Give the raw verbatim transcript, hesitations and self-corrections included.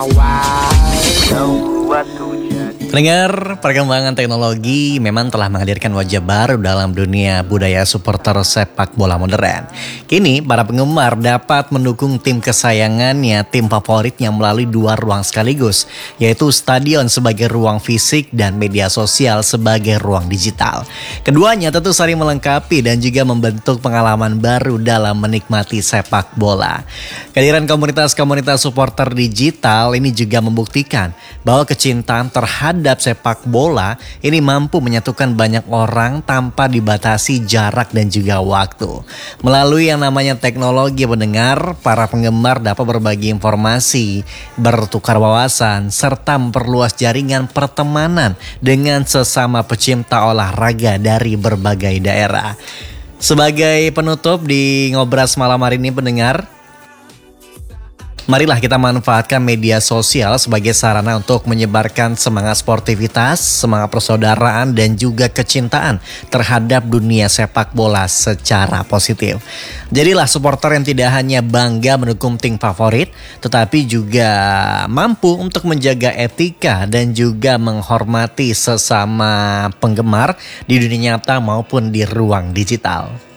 Pendengar, perkembangan teknologi memang telah menghadirkan wajah baru dalam dunia budaya supporter sepak bola modern. Kini, para penggemar dapat mendukung tim kesayangannya, tim favoritnya melalui dua ruang sekaligus, yaitu stadion sebagai ruang fisik dan media sosial sebagai ruang digital. Keduanya tentu saling melengkapi dan juga membentuk pengalaman baru dalam menikmati sepak bola. Kehadiran komunitas-komunitas supporter digital ini juga membuktikan bahwa kecintaan terhadap sepak bola ini mampu menyatukan banyak orang tanpa dibatasi jarak dan juga waktu. Melalui yang namanya teknologi, pendengar, para penggemar dapat berbagi informasi, bertukar wawasan, serta memperluas jaringan pertemanan dengan sesama pecinta olahraga dari berbagai daerah. Sebagai penutup di Ngobras malam hari ini, pendengar, marilah kita manfaatkan media sosial sebagai sarana untuk menyebarkan semangat sportivitas, semangat persaudaraan, dan juga kecintaan terhadap dunia sepak bola secara positif. Jadilah supporter yang tidak hanya bangga mendukung tim favorit, tetapi juga mampu untuk menjaga etika dan juga menghormati sesama penggemar di dunia nyata maupun di ruang digital.